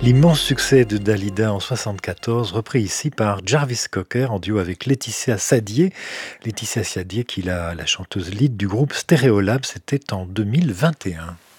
L'immense succès de Dalida en 74, repris ici par Jarvis Cocker en duo avec Laetitia Sadier. Laetitia Sadier qui est la chanteuse lead du groupe Stereolab, c'était en 2021.